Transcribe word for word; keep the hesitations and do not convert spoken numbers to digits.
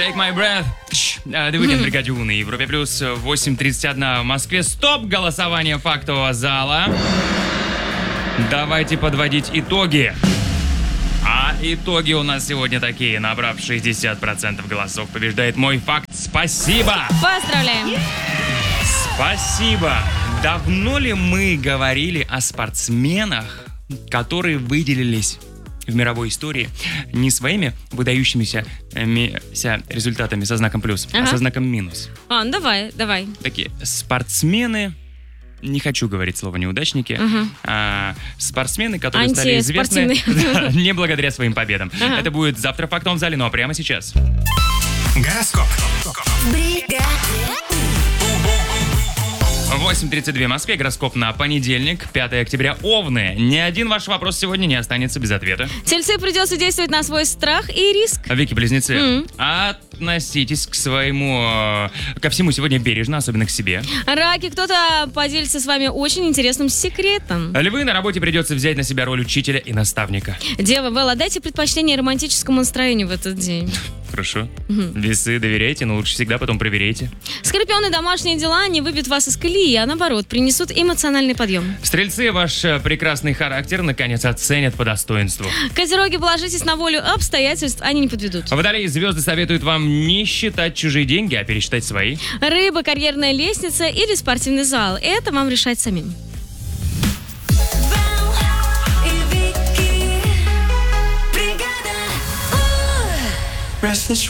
Take My Breath. The Weeknd, Бригадя У на Европе Плюс. восемь тридцать один в Москве. Стоп! Голосование фактового зала. Давайте подводить итоги. А итоги у нас сегодня такие. Набрав шестьдесят процентов голосов, побеждает мой факт. Спасибо! Поздравляем! Спасибо! Давно ли мы говорили о спортсменах, которые выделились в мировой истории не своими выдающимися ми- ся результатами со знаком плюс, Ага. а со знаком минус? А, ну давай, давай. Такие спортсмены, не хочу говорить слово неудачники, Ага. а, спортсмены, которые стали известны Антиспортивные. да, не благодаря своим победам. Ага. Это будет завтра в фактовом зале, ну а прямо сейчас. Гороскоп. восемь тридцать два в Москве, гороскоп на понедельник, пятое октября, Овны. Ни один ваш вопрос сегодня не останется без ответа. Тельцы, придется действовать на свой страх и риск. Вики-близнецы, Мгм. относитесь к своему, э, ко всему сегодня бережно, особенно к себе. Раки, кто-то поделится с вами очень интересным секретом. Львы, на работе придется взять на себя роль учителя и наставника. Дева, Вэл, отдайте предпочтение романтическому настроению в этот день. Хорошо. Весы, доверяйте, но лучше всегда потом проверяйте. Скорпионы, домашние дела не выбьют вас из колеи, а наоборот, принесут эмоциональный подъем. Стрельцы, ваш э, прекрасный характер наконец оценят по достоинству. Козероги, положитесь на волю обстоятельств, они не подведут. Водолеи, звезды советуют вам не считать чужие деньги, а пересчитать свои. Рыба, карьерная лестница или спортивный зал. Это вам решать самим. Restless